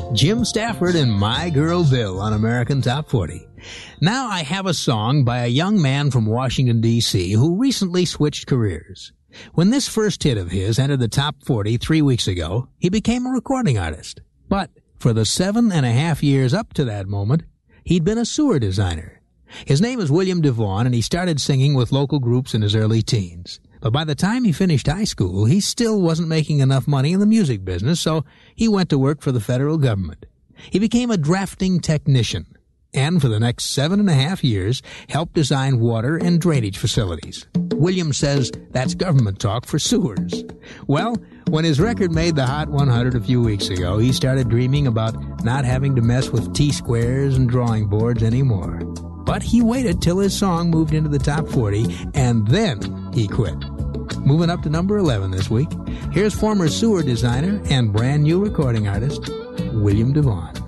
Jim Stafford and My Girl Bill on American Top 40. Now I have a song by a young man from Washington, D.C. who recently switched careers. When this first hit of his entered the Top 40 3 weeks ago, he became a recording artist. But for the 7.5 years up to that moment, he'd been a sewer designer. His name is William DeVaughn, and he started singing with local groups in his early teens. But by the time he finished high school, he still wasn't making enough money in the music business, so he went to work for the federal government. He became a drafting technician, and for the next 7.5 years, helped design water and drainage facilities. William says that's government talk for sewers. Well, when his record made the Hot 100 a few weeks ago, he started dreaming about not having to mess with T-squares and drawing boards anymore. But he waited till his song moved into the Top 40, and then he quit. Moving up to number 11 this week, here's former sewer designer and brand new recording artist, William DeVaughn.